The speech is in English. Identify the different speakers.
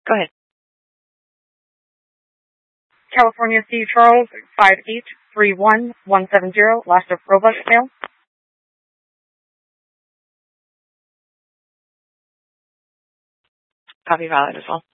Speaker 1: Go ahead.
Speaker 2: California C. Charles 5831170, last of robust mail.
Speaker 1: Copy valid as well.